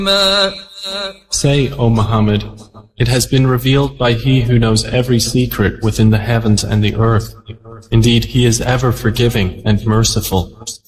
Say, O Muhammad, it has been revealed by He who knows every secret within the heavens and the earth. Indeed, He is ever forgiving and merciful.